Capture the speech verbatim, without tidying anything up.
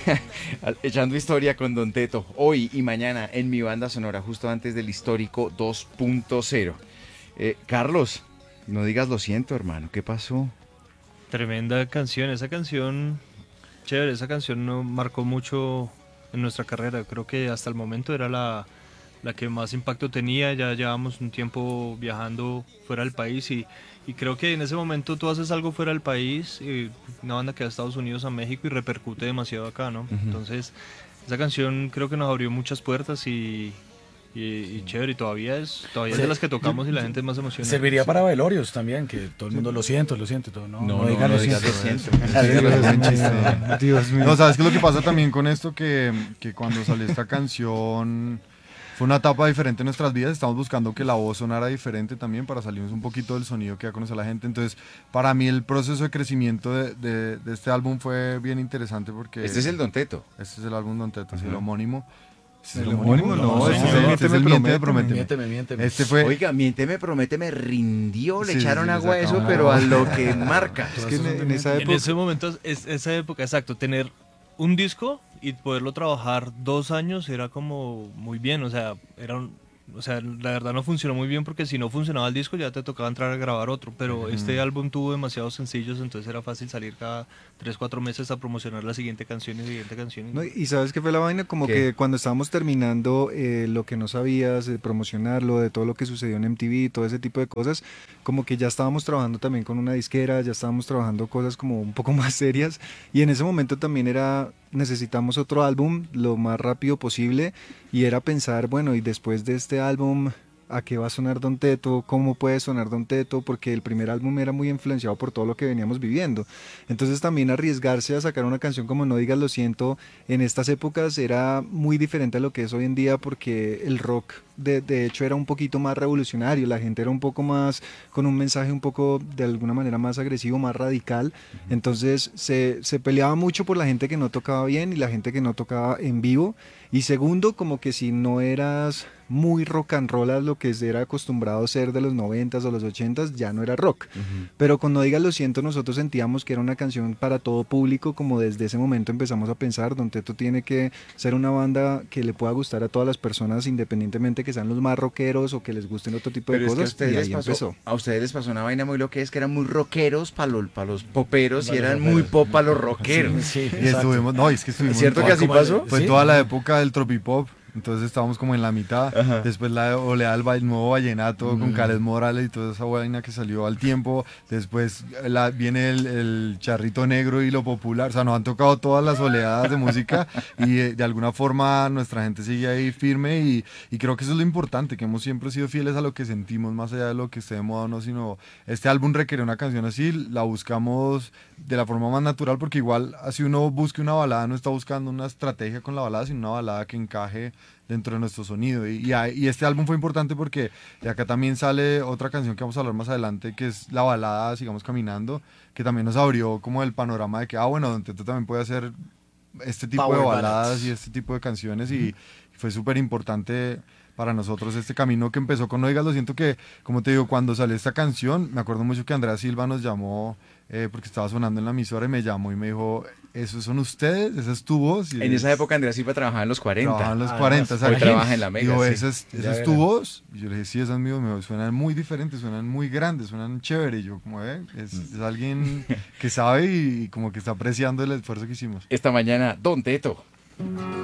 Echando historia con Don Teto, hoy y mañana en mi banda sonora, justo antes del histórico dos punto cero. Eh, Carlos, no digas lo siento, hermano, ¿qué pasó? Tremenda canción, esa canción, chévere, esa canción no marcó mucho en nuestra carrera. Creo que hasta el momento era la, la que más impacto tenía. Ya llevamos un tiempo viajando fuera del país y, y creo que en ese momento tú haces algo fuera del país, eh, una banda que va a Estados Unidos, a México y repercute demasiado acá, ¿no? Ujú. Entonces, esa canción creo que nos abrió muchas puertas y, y, y chévere, y todavía es, todavía es de Se- las que yo- tocamos y la yo- gente más emociona. Serviría para velorios también, que todo el mundo lo siento, lo siento, todo. No, no, digan lo digas siento. lo siento. Sí, es un chiste. Dios mío. No, ¿sabes qué es lo que pasa también con esto? Que, que cuando salió esta canción fue una etapa diferente en nuestras vidas. Estamos buscando que la voz sonara diferente también para salirnos un poquito del sonido que ya conoce la gente. Entonces, para mí el proceso de crecimiento de, de- de este álbum fue bien interesante porque... Este es el Don Teto. Este es el álbum Don Teto, sí, el Ajá. homónimo. Este es El homónimo, no, este es señor. el, este es el Miénteme, Prométeme. Miénteme, miénteme. Este fue... Oiga, miénteme, prométeme, rindió, le Sí, sí, echaron sí, le agua a eso, sacaron pero agua. a lo que marca. Es que en, en esa En época... ese momento, es, esa época, exacto, tener un disco y poderlo trabajar dos años era como muy bien, o sea, era un- o sea, la verdad no funcionó muy bien porque si no funcionaba el disco ya te tocaba entrar a grabar otro, pero este álbum tuvo demasiados sencillos, entonces era fácil salir cada tres, cuatro meses a promocionar la siguiente canción y la siguiente canción. No, y sabes qué fue la vaina, como ¿Qué? que cuando estábamos terminando eh, lo que no sabías, de promocionarlo, de todo lo que sucedió en M T V, todo ese tipo de cosas, como que ya estábamos trabajando también con una disquera, ya estábamos trabajando cosas como un poco más serias, y en ese momento también era, necesitamos otro álbum lo más rápido posible, y era pensar, bueno, y después de este álbum, ¿a qué va a sonar Don Teto? ¿Cómo puede sonar Don Teto? Porque el primer álbum era muy influenciado por todo lo que veníamos viviendo. Entonces también arriesgarse a sacar una canción como No digas lo siento en estas épocas era muy diferente a lo que es hoy en día porque el rock de, de hecho era un poquito más revolucionario, la gente era un poco más con un mensaje un poco de alguna manera más agresivo, más radical. Entonces se, se peleaba mucho por la gente que no tocaba bien y la gente que no tocaba en vivo. Y segundo, como que si no eras muy rock and roll a lo que era acostumbrado a ser de los noventas o los ochentas, ya no era rock. Pero con No digas lo siento nosotros sentíamos que era una canción para todo público, como desde ese momento empezamos a pensar, Don Teto tiene que ser una banda que le pueda gustar a todas las personas, independientemente que sean los más rockeros o que les gusten otro tipo de Pero es que a cosas, ustedes, y les ahí pasó, empezó. a ustedes les pasó una vaina muy lo que es que eran muy rockeros para los, pa los poperos y Para los eran rockeros. muy pop para los rockeros. Sí, Y exacto. estuvimos, no, es que estuvimos... ¿Es cierto en que toda- así como el- pasó? Fue Sí. toda la época del tropipop, entonces estábamos como en la mitad, Ajá. después la oleada del va- el nuevo vallenato con Mm. Caled Morales y toda esa vaina que salió al tiempo, después la- viene el, el charrito negro y lo popular, o sea, nos han tocado todas las oleadas de música y eh, de alguna forma nuestra gente sigue ahí firme y, y creo que eso es lo importante, que hemos siempre sido fieles a lo que sentimos, más allá de lo que esté de moda o no, sino este álbum requiere una canción así, la buscamos de la forma más natural porque igual así uno busque una balada, no está buscando una estrategia con la balada, sino una balada que encaje dentro de nuestro sonido. Y, y, a- y este álbum fue importante porque de acá también sale otra canción que vamos a hablar más adelante, que es la balada Sigamos Caminando, que también nos abrió como el panorama de que, ah, bueno, Don Teto también puede hacer este tipo Power de baladas ballads. y este tipo de canciones y fue súper importante para nosotros este camino que empezó con No digas lo siento que, como te digo, cuando salió esta canción, me acuerdo mucho que Andrea Silva nos llamó eh, porque estaba sonando en la emisora y me llamó y me dijo, ¿esos son ustedes? ¿Esa es tu voz? Y En es- esa época Andrea Silva trabajaba en los cuarenta. Trabajaba en los Ah, cuarenta, no, ¿sabes? hoy trabaja en la Mega, Digo, sí. ¿esa es, esa Ya es tu era. voz? Y yo le dije, sí, esa es mi voz, me suenan muy diferentes, suenan muy grandes, suenan chévere. Y yo, como, eh, es, es alguien que sabe y, como que está apreciando el esfuerzo que hicimos. Esta mañana, Don Teto.